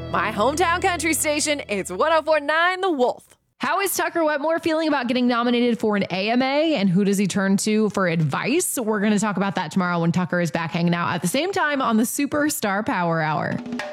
My hometown country station, it's 104.9 The Wolf. How is Tucker Wetmore feeling about getting nominated for an AMA, and who does he turn to for advice? We're going to talk about that tomorrow when Tucker is back hanging out at the same time on the Superstar Power Hour.